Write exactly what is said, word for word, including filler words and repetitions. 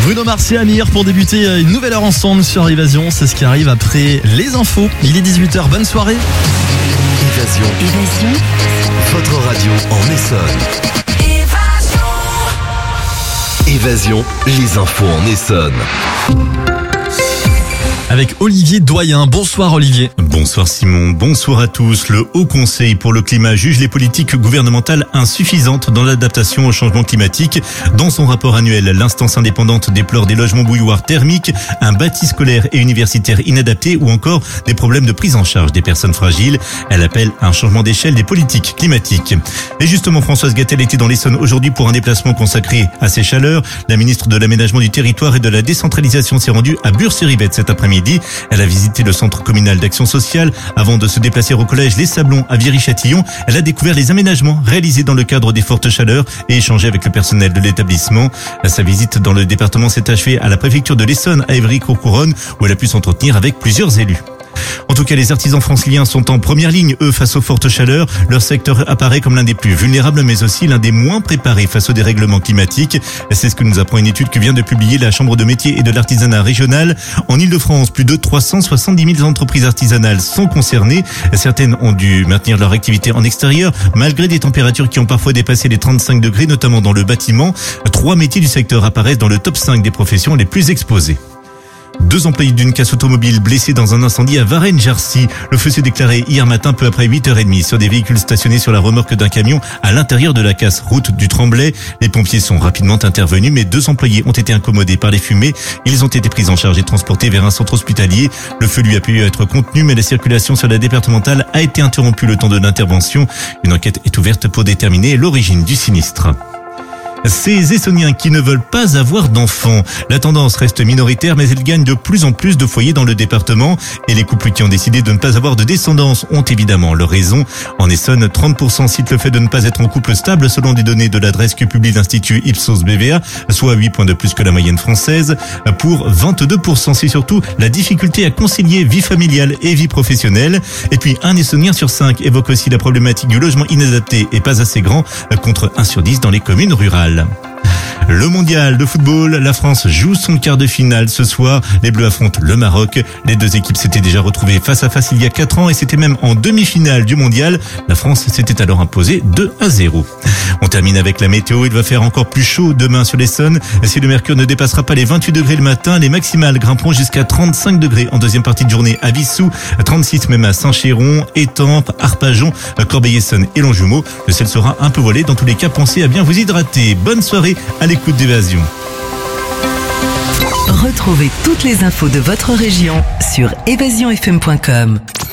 Bruno Mars et Amir pour débuter une nouvelle heure ensemble sur Évasion. C'est ce qui arrive après les infos. Il est dix-huit heures, bonne soirée. Évasion. Évasion. Votre radio en Essonne. Évasion. Évasion, les infos en Essonne. Avec Olivier Doyen. Bonsoir Olivier. Bonsoir Simon, bonsoir à tous. Le Haut Conseil pour le climat juge les politiques gouvernementales insuffisantes dans l'adaptation au changement climatique. Dans son rapport annuel, l'instance indépendante déplore des logements bouilloires thermiques, un bâti scolaire et universitaire inadapté ou encore des problèmes de prise en charge des personnes fragiles. Elle appelle à un changement d'échelle des politiques climatiques. Et justement, Françoise Gatel était dans l'Essonne aujourd'hui pour un déplacement consacré à ces chaleurs. La ministre de l'Aménagement du Territoire et de la Décentralisation s'est rendue à Bure-sur-Yvette cet après-midi. Elle a visité le centre communal d'action sociale. Avant de se déplacer au collège Les Sablons à Viry-Châtillon, elle a découvert les aménagements réalisés dans le cadre des fortes chaleurs et échangé avec le personnel de l'établissement. Sa visite dans le département s'est achevée à la préfecture de l'Essonne à Évry-Courcouronnes où elle a pu s'entretenir avec plusieurs élus. En tout cas, les artisans franciliens sont en première ligne, eux, face aux fortes chaleurs. Leur secteur apparaît comme l'un des plus vulnérables, mais aussi l'un des moins préparés face au dérèglement climatique. C'est ce que nous apprend une étude que vient de publier la Chambre de métiers et de l'artisanat régional. En Ile-de-France, plus de trois cent soixante-dix mille entreprises artisanales sont concernées. Certaines ont dû maintenir leur activité en extérieur, malgré des températures qui ont parfois dépassé les trente-cinq degrés, notamment dans le bâtiment. Trois métiers du secteur apparaissent dans le top cinq des professions les plus exposées. Deux employés d'une casse automobile blessés dans un incendie à Varennes-Jarcy. Le feu s'est déclaré hier matin peu après huit heures trente sur des véhicules stationnés sur la remorque d'un camion à l'intérieur de la casse route du Tremblay. Les pompiers sont rapidement intervenus, mais deux employés ont été incommodés par les fumées. Ils ont été pris en charge et transportés vers un centre hospitalier. Le feu lui a pu être contenu, mais la circulation sur la départementale a été interrompue le temps de l'intervention. Une enquête est ouverte pour déterminer l'origine du sinistre. Ces Essoniens qui ne veulent pas avoir d'enfants. La tendance reste minoritaire, mais elle gagne de plus en plus de foyers dans le département. Et les couples qui ont décidé de ne pas avoir de descendance ont évidemment leur raison. En Essonne, trente pour cent citent le fait de ne pas être en couple stable selon des données de l'adresse que publie l'Institut Ipsos B V A, soit huit points de plus que la moyenne française. Pour vingt-deux pour cent, c'est surtout la difficulté à concilier vie familiale et vie professionnelle. Et puis, un Essonien sur cinq évoque aussi la problématique du logement inadapté et pas assez grand, contre un sur dix dans les communes rurales. Le mondial de football, la France joue son quart de finale ce soir. Les Bleus affrontent le Maroc. Les deux équipes s'étaient déjà retrouvées face à face il y a quatre ans et c'était même en demi-finale du mondial. La France s'était alors imposée deux à zéro. On termine avec la météo. Il va faire encore plus chaud demain sur l'Essonne. Si le mercure ne dépassera pas les vingt-huit degrés le matin, les maximales grimperont jusqu'à trente-cinq degrés en deuxième partie de journée à Vissou, trente-six même à Saint-Chéron, Étampes, Arpajon, Corbeil-Essonnes et Longjumeau. Le ciel sera un peu voilé. Dans tous les cas, pensez à bien vous hydrater. Bonne soirée à l'écoute d'Évasion. Retrouvez toutes les infos de votre région sur évasion f m point com.